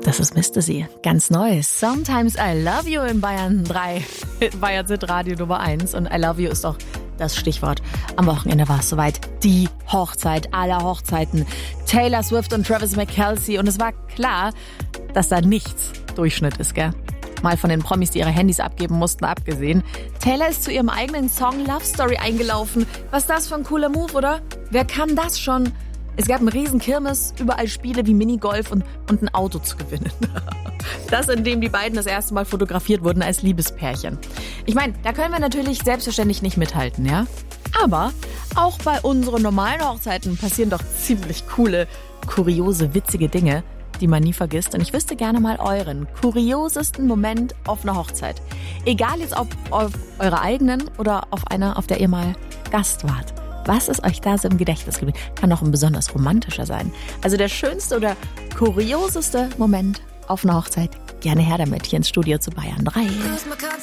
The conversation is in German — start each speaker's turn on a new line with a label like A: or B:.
A: Das ist Mystery. Ganz neu. Sometimes I Love You in Bayern 3. Bayern Hit Radio Nummer 1. Und I Love You ist doch das Stichwort. Am Wochenende war es soweit. Die Hochzeit aller Hochzeiten. Taylor Swift und Travis McKelsey. Und es war klar, dass da nichts Durchschnitt ist, gell? Mal von den Promis, die ihre Handys abgeben mussten, abgesehen. Taylor ist zu ihrem eigenen Song Love Story eingelaufen. Was ist das für ein cooler Move, oder? Wer kann das schon? Es gab einen riesen Kirmes, überall Spiele wie Minigolf und ein Auto zu gewinnen. Das, in dem die beiden das erste Mal fotografiert wurden als Liebespärchen. Ich meine, da können wir natürlich selbstverständlich nicht mithalten, ja? Aber auch bei unseren normalen Hochzeiten passieren doch ziemlich coole, kuriose, witzige Dinge, die man nie vergisst. Und ich wüsste gerne mal euren kuriosesten Moment auf einer Hochzeit. Egal jetzt ob auf eurer eigenen oder auf einer, auf der ihr mal Gast wart. Was ist euch da so im Gedächtnis geblieben? Kann auch ein besonders romantischer sein. Also der schönste oder kurioseste Moment auf einer Hochzeit. Gerne her damit hier ins Studio zu Bayern 3.